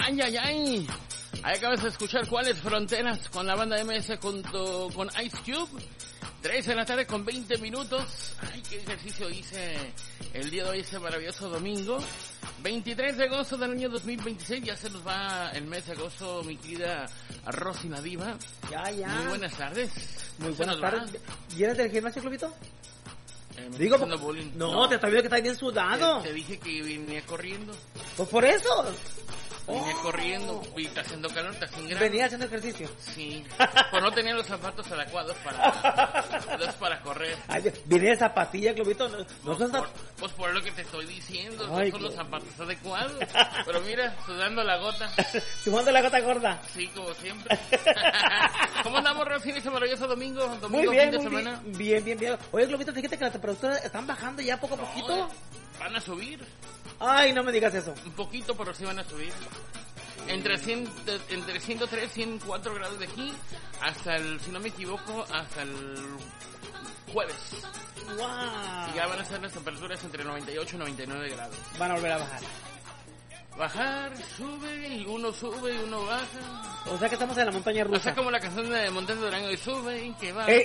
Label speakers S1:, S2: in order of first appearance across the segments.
S1: Ay, ay, ay. Ahí acabas de escuchar ¿Cuáles fronteras? Con la banda MS junto con Ice Cube. 3 de la tarde con 20 minutos. Ay, qué ejercicio hice el día de hoy, ese maravilloso domingo. 23 de agosto del año 2026. Ya se nos va el mes de agosto, mi querida Rosy la Diva.
S2: Ya.
S1: Muy buenas tardes.
S2: Muy buenas tardes. ¿Vienes del gimnasio, Globito?
S1: Digo,
S2: no, te está viendo que estás bien sudado.
S1: Te dije que venía corriendo.
S2: Pues por eso.
S1: Venía corriendo y está haciendo calor, está sin grano.
S2: Venía haciendo ejercicio.
S1: Sí, pues no tenía los zapatos adecuados para correr.
S2: Ay, viene de zapatilla, Globito.
S1: Pues por lo que te estoy diciendo,
S2: ay,
S1: no son los zapatos adecuados. Pero mira, sudando la gota.
S2: Sudando la gota gorda.
S1: Sí, como siempre. ¿Cómo andamos, Rosy, ese maravilloso domingo?
S2: Muy bien,
S1: fin de semana.
S2: Bien. Oye, Globito, fíjate que las temperaturas están bajando ya poco a poquito.
S1: Van a subir.
S2: Ay, no me digas eso.
S1: Un poquito, pero sí van a subir. Entre 103 y 104 grados de aquí hasta el, si no me equivoco, hasta el jueves.
S2: Wow.
S1: Y ya van a ser las temperaturas entre 98 y 99 grados.
S2: Van a volver a bajar.
S1: Bajar, sube, y uno sube y uno baja.
S2: O sea que estamos en la montaña rusa.
S1: O sea, como la canción de Montes de Durango, y sube y que baja.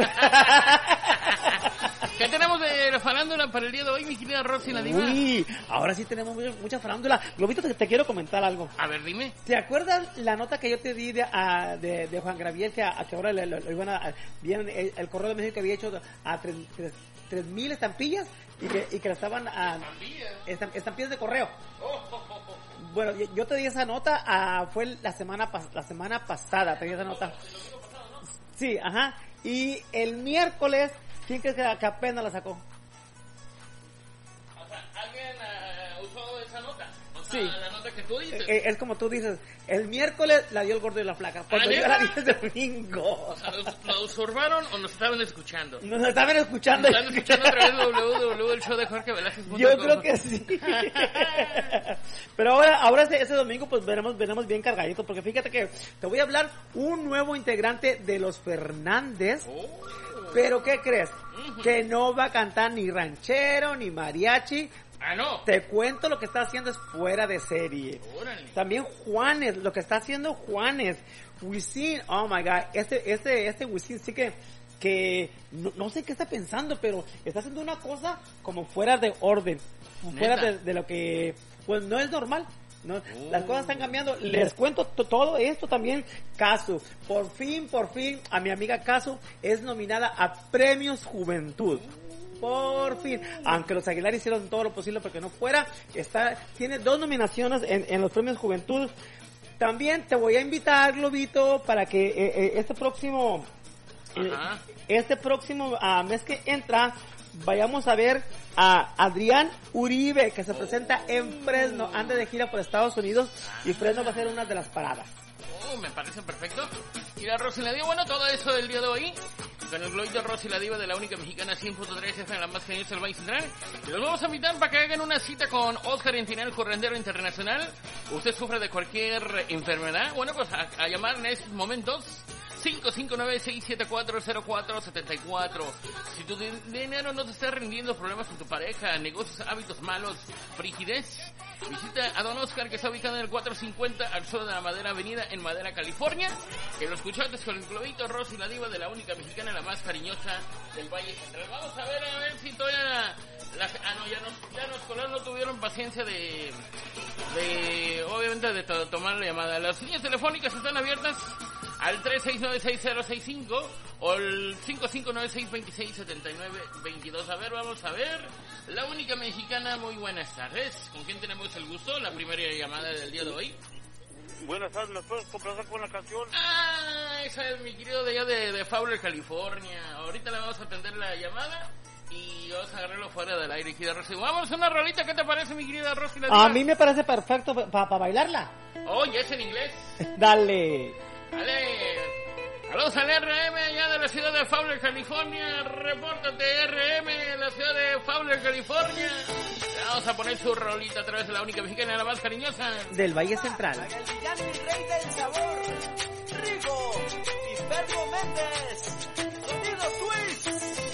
S1: ¿Qué tenemos de la farándula para el día de hoy, mi querida Rosy la Diva?
S2: Uy, ahora sí tenemos mucha farándula. Globito, te quiero comentar algo.
S1: A ver, dime.
S2: ¿Te acuerdas la nota que yo te di de Juan Gabriel, que ahora lo iban a... Bien, el Correo de México había hecho a 3,000 estampillas y que la estaban a... Estampillas de correo. Bueno, yo te di esa nota, fue la semana pasada, te di esa nota. Sí, ajá. Y el miércoles, ¿quién crees que apenas la sacó?
S1: O sea, ¿alguien usó esa nota? O sea,
S2: sí.
S1: La nota que tú dices.
S2: Es como tú dices, el miércoles la dio el gordo y la flaca, cuando yo la di el domingo.
S1: O sea, ¿lo usurbaron o nos estaban escuchando?
S2: Nos estaban escuchando.
S1: Nos estaban escuchando a través de www.el-show-de-Jorge-Velázquez.com.
S2: Yo creo que sí. Pero ahora ese domingo pues veremos bien cargadito, porque fíjate que te voy a hablar un nuevo integrante de los Fernández. Pero ¿qué crees? Que no va a cantar ni ranchero ni mariachi.
S1: Ah, no.
S2: Te cuento, lo que está haciendo es fuera de serie.
S1: Órale.
S2: También Juanes, lo que está haciendo Juanes. Wisin, oh my God, este Wisin sí que no sé qué está pensando, pero está haciendo una cosa como fuera de orden, fuera de lo que pues no es normal. No, las cosas están cambiando. Les cuento todo esto también. Casu, por fin a mi amiga Casu es nominada a Premios Juventud. Por fin, aunque los Aguilar hicieron todo lo posible para que no fuera, tiene 2 nominaciones en los Premios Juventud. También te voy a invitar, Globito, para que este próximo mes que entra vayamos a ver a Adrián Uribe, que se presenta en Fresno, anda de gira por Estados Unidos y Fresno va a ser una de las paradas.
S1: Me parece perfecto. Y la Rosy la Diva, bueno, todo eso del día de hoy con el globito Rosy la Diva de la única mexicana 100.3 FM, la más genial del Valle Central. Y los vamos a invitar para que hagan una cita con Oscar Encinar, correndero internacional. Usted sufre de cualquier enfermedad, bueno, pues a llamar en estos momentos 559-674-0474. Si tu dinero no te está rindiendo, problemas con tu pareja, negocios, hábitos malos, frigidez, visita a Don Oscar, que está ubicado en el 450 al sur de la Madera Avenida en Madera, California. Que lo escuchaste con el globito Rosy la Diva de la única mexicana, la más cariñosa del Valle Central. Vamos a ver si todavía ya los colados no tuvieron paciencia de obviamente de tomar la llamada. Las líneas telefónicas están abiertas al 369-6065 o el 5596-2679-22. A ver, vamos a ver. La única mexicana, muy buenas tardes. ¿Con quién tenemos el gusto? La primera llamada del día de hoy.
S3: Buenas tardes, ¿me puedes complacer con la canción?
S1: Esa es mi querido de allá de Fowler, California. Ahorita le vamos a atender la llamada y vamos a agarrarlo fuera del aire, querida Rosy. Vamos a una rolita, ¿qué te parece, mi querida Rosy?
S2: A mí me parece perfecto para bailarla.
S1: Oh, ya es en inglés.
S2: Dale.
S1: Saludos al RM allá de la ciudad de Fowler, California. Repórtate, RM, en la ciudad de Fowler, California. Le vamos a poner su rolita a través de la única mexicana, la más cariñosa
S2: del Valle Central.
S4: El villano y rey del sabor, Rigo y Pedro Méndez. Sonido Swing.